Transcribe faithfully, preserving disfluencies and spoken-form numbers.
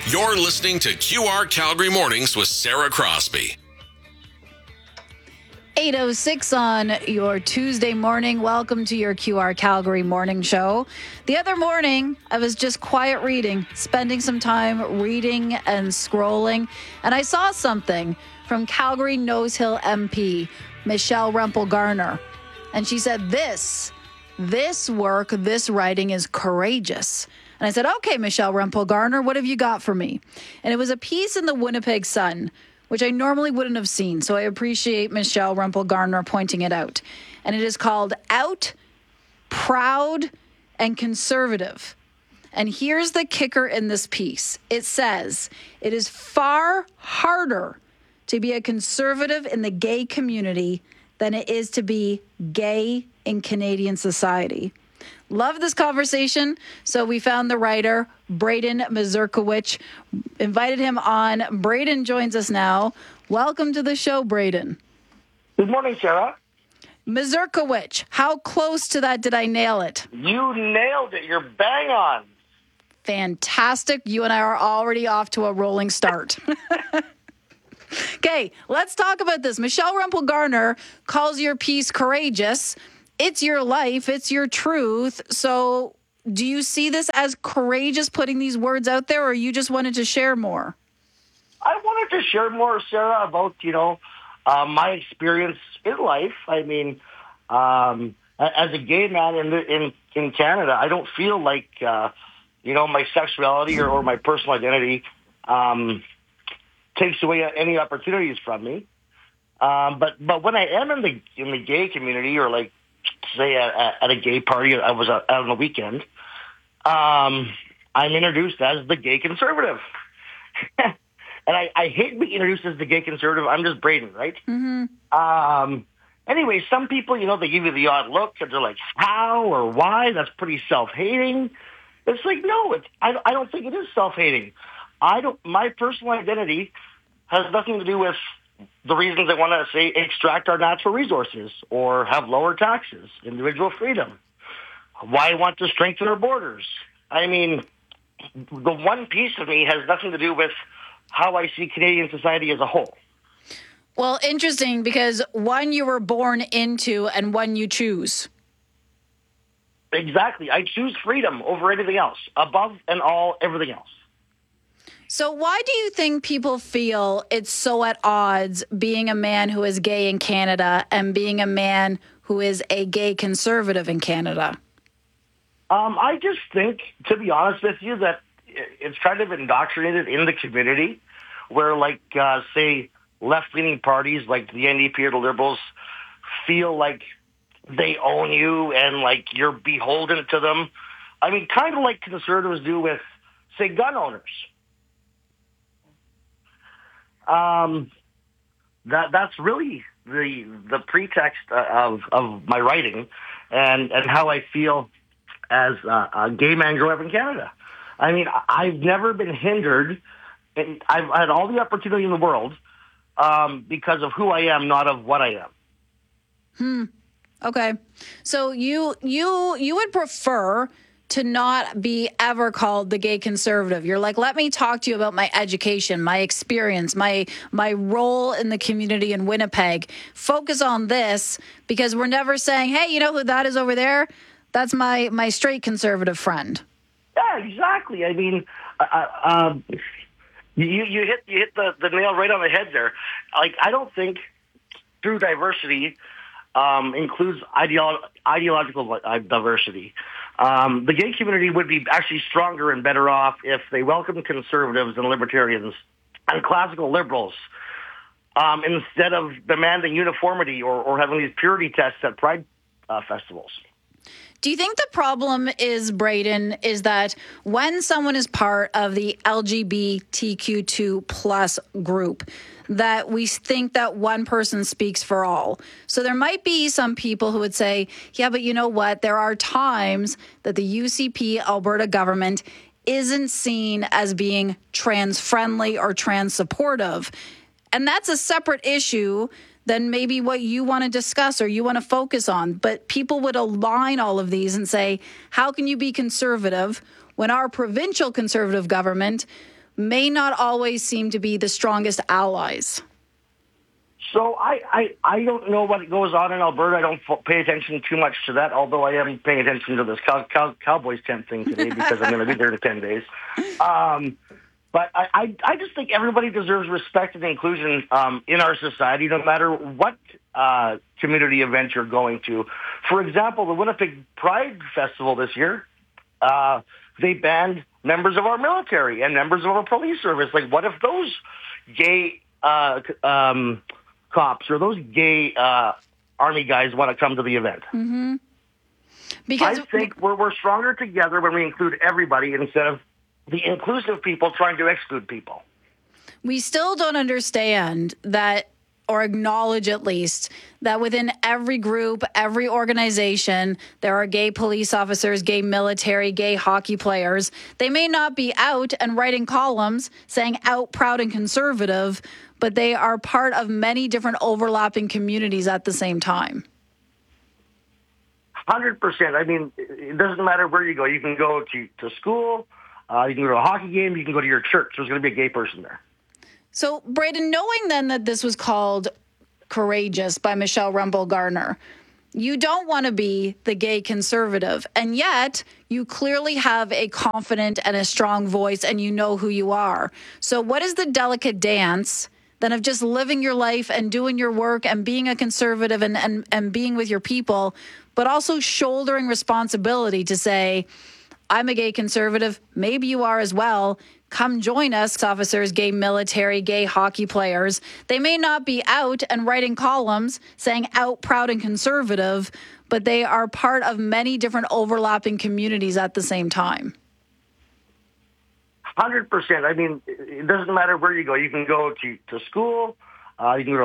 You're listening to Q R Calgary Mornings with Sarah Crosby. eight oh six on your Tuesday morning. Welcome to your Q R Calgary morning show. The other morning, I was just quiet reading, spending some time reading and scrolling, and I saw something from Calgary Nose Hill M P, Michelle Rempel-Garner. And she said, this, this work, this writing is courageous. And I said, okay, Michelle Rempel-Garner, what have you got for me? And it was a piece in the Winnipeg Sun, which I normally wouldn't have seen. So I appreciate Michelle Rempel-Garner pointing it out. And it is called Out, Proud, and Conservative. And here's the kicker in this piece. It says, it is far harder to be a conservative in the gay community than it is to be gay in Canadian society. Love this conversation. So we found the writer, Braden Mazurkiewicz, invited him on. Braden joins us now. Welcome to the show, Braden. Good morning, Sarah. Mazurkiewicz, how close to that did I nail it? You nailed it. You're bang on. Fantastic. You and I are already off to a rolling start. Okay, let's talk about this. Michelle Rempel-Garner calls your piece courageous. It's your life. It's your truth. So do you see this as courageous putting these words out there, or you just wanted to share more? I wanted to share more, Sarah, about, you know, uh, my experience in life. I mean, um, as a gay man in, the, in in Canada, I don't feel like, uh, you know, my sexuality or, or my personal identity um, takes away any opportunities from me. Um, but but when I am in the in the gay community, or like, say at, at a gay party, I was out on the weekend, um, I'm introduced as the gay conservative. And I, I hate being introduced as the gay conservative. I'm just Braden, right? Mm-hmm. Um, anyway, some people, you know, they give you the odd look and they're like, how or why? That's pretty self-hating. It's like, no, it's, I, I don't think it is self-hating. I don't, my personal identity has nothing to do with the reasons I want to, say, extract our natural resources or have lower taxes, individual freedom, why I want to strengthen our borders. I mean, the one piece of me has nothing to do with how I see Canadian society as a whole. Well, interesting, because one you were born into and one you choose. Exactly. I choose freedom over anything else, above and all, everything else. So why do you think people feel it's so at odds being a man who is gay in Canada and being a man who is a gay conservative in Canada? Um, I just think, to be honest with you, that it's kind of indoctrinated in the community where, like, uh, say, left-leaning parties like the N D P or the Liberals feel like they own you and, like, you're beholden to them. I mean, kind of like conservatives do with, say, gun owners. Um, that that's really the the pretext of of my writing, and and how I feel as a, a gay man growing up in Canada. I mean, I've never been hindered, and I've had all the opportunity in the world um, because of who I am, not of what I am. Hmm. Okay. So you you you would prefer to not be ever called the gay conservative. You're like, let me talk to you about my education, my experience, my my role in the community in Winnipeg. Focus on this, because we're never saying, hey, you know who that is over there? That's my my straight conservative friend. Yeah, exactly. I mean, uh, um, you you hit you hit the, the nail right on the head there. Like, I don't think true diversity um, includes ideolo- ideological uh, diversity. Um, the gay community would be actually stronger and better off if they welcomed conservatives and libertarians and classical liberals um, instead of demanding uniformity or, or having these purity tests at pride uh, festivals. Do you think the problem is, Braden, is that when someone is part of the L G B T Q two plus group, that we think that one person speaks for all? So there might be some people who would say, yeah, but you know what? There are times that the U C P Alberta government isn't seen as being trans-friendly or trans-supportive. And that's a separate issue than maybe what you want to discuss or you want to focus on. But people would align all of these and say, how can you be conservative when our provincial conservative government may not always seem to be the strongest allies. So I, I, I don't know what goes on in Alberta. I don't f- pay attention too much to that, although I am paying attention to this cow- cow- Cowboys tent thing today because I'm going to be there in ten days. Um, but I, I, I just think everybody deserves respect and inclusion um, in our society, no matter what uh, community event you're going to. For example, the Winnipeg Pride Festival this year, uh, they banned members of our military and members of our police service. Like, what if those gay uh, um, cops or those gay uh, army guys want to come to the event? Mm-hmm. Because I think we're, we're stronger together when we include everybody instead of the inclusive people trying to exclude people. We still don't understand that, or acknowledge at least, that within every group, every organization, there are gay police officers, gay military, gay hockey players. They may not be out and writing columns saying out, proud, and conservative, but they are part of many different overlapping communities at the same time. one hundred percent. I mean, it doesn't matter where you go. You can go to, to school, uh, you can go to a hockey game, you can go to your church. There's going to be a gay person there. So, Braden, knowing then that this was called Courageous by Michelle Rumble Gardner, you don't want to be the gay conservative, and yet you clearly have a confident and a strong voice, and you know who you are. So what is the delicate dance then of just living your life and doing your work and being a conservative and, and, and being with your people, but also shouldering responsibility to say, I'm a gay conservative, maybe you are as well. Come join us, officers, gay military, gay hockey players. They may not be out and writing columns saying out, proud, and conservative, but they are part of many different overlapping communities at the same time. one hundred percent. I mean, it doesn't matter where you go. You can go to, to school, uh, you can go to